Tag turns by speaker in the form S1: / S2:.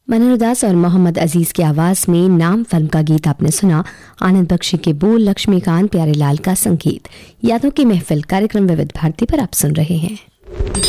S1: मनोहर दास और मोहम्मद अजीज की आवाज में नाम फिल्म का गीत आपने सुना। आनंद बख्शी के बोल, लक्ष्मीकांत प्यारेलाल का संगीत। यादों की महफिल कार्यक्रम विविध भारती पर आप सुन रहे हैं।